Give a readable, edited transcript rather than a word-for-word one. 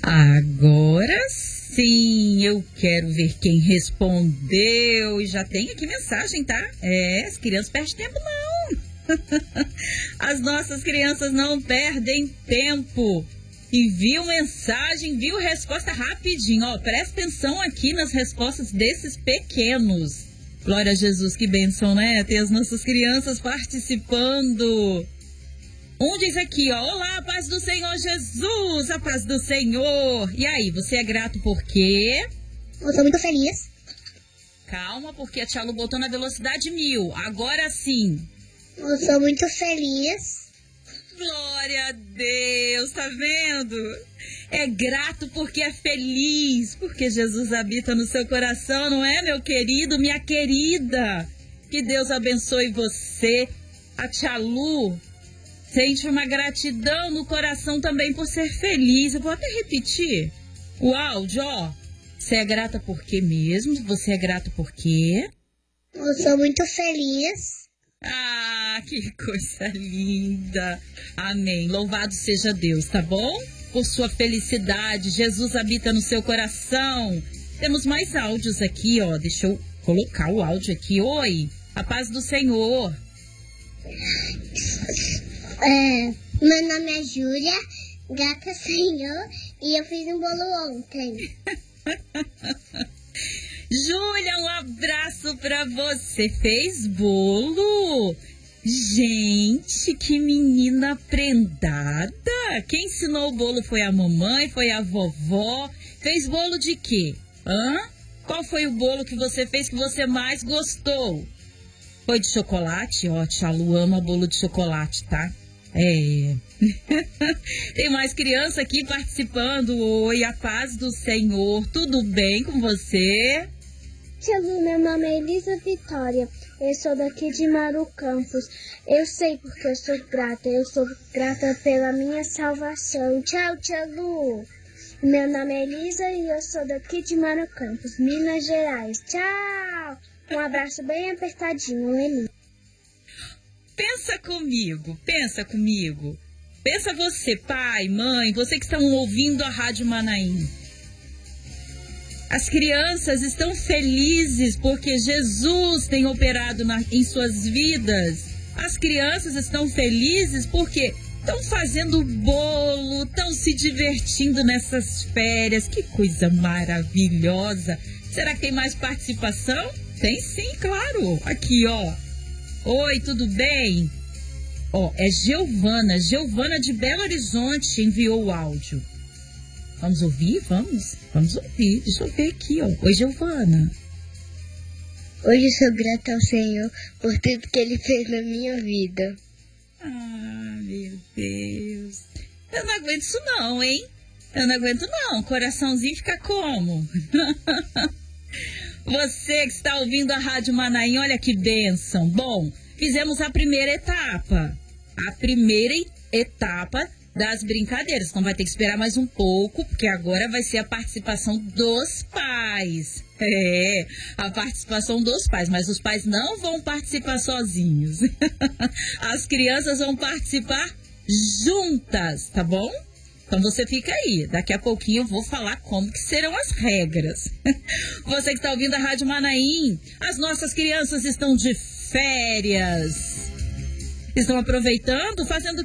Agora sim, eu quero ver quem respondeu. E já tem aqui mensagem, tá? As crianças perdem tempo não. As nossas crianças não perdem tempo. Enviam mensagem, enviam resposta rapidinho. Ó, presta atenção aqui nas respostas desses pequenos. Glória a Jesus, que bênção, né? Ter as nossas crianças participando. Um diz aqui, ó, olá, a paz do Senhor Jesus, a paz do Senhor. E aí, você é grato por quê? Eu sou muito feliz. Calma, porque a tia Lu botou na velocidade 1000. Agora sim. Eu sou muito feliz. Glória a Deus, tá vendo? É grato porque é feliz, porque Jesus habita no seu coração, não é, meu querido, minha querida? Que Deus abençoe você. A tia Lu sente uma gratidão no coração também por ser feliz. Eu vou até repetir o áudio, ó. Você é grata por quê mesmo? Você é grato por quê? Eu sou muito feliz. Ah, que coisa linda. Amém. Louvado seja Deus, tá bom? Por sua felicidade. Jesus habita no seu coração. Temos mais áudios aqui, ó. Deixa eu colocar o áudio aqui. Oi, a paz do Senhor. Meu nome é Júlia, grata ao Senhor, e eu fiz um bolo ontem. Júlia, um abraço pra você. Fez bolo? Gente, que menina prendada. Quem ensinou o bolo foi a mamãe, foi a vovó. Fez bolo de quê? Qual foi o bolo que você fez que você mais gostou? Foi de chocolate? Ó, tia Lu ama bolo de chocolate, tá? Tem mais criança aqui participando. Oi, a paz do Senhor. Tudo bem com você? Tia Lu, meu nome é Elisa Vitória. Eu sou daqui de Maru Campos. Eu sei porque eu sou grata. Eu sou grata pela minha salvação. Tchau, tia Lu. Meu nome é Elisa e eu sou daqui de Maru Campos, Minas Gerais. Tchau. Um abraço bem apertadinho, Eli. Pensa comigo. Pensa você, pai, mãe, você que estão ouvindo a Rádio Manaim. As crianças estão felizes porque Jesus tem operado em suas vidas. As crianças estão felizes porque estão fazendo bolo, estão se divertindo nessas férias. Que coisa maravilhosa. Será que tem mais participação? Tem sim, claro. Aqui, ó. Oi, tudo bem? Ó, é Giovana de Belo Horizonte enviou o áudio. Vamos ouvir? Vamos ouvir. Deixa eu ver aqui, ó. Oi, Giovana. Hoje sou grata ao Senhor por tudo que Ele fez na minha vida. Ah, meu Deus. Eu não aguento isso não, hein? Eu não aguento não. Coraçãozinho fica como? Você que está ouvindo a Rádio Manaim, olha que bênção. Bom, fizemos a primeira etapa. A primeira etapa das brincadeiras. Então vai ter que esperar mais um pouco, porque agora vai ser a participação dos pais. A participação dos pais, mas os pais não vão participar sozinhos. As crianças vão participar juntas, tá bom? Então você fica aí, daqui a pouquinho eu vou falar como que serão as regras. Você que está ouvindo a Rádio Manaim, as nossas crianças estão de férias. Estão aproveitando, fazendo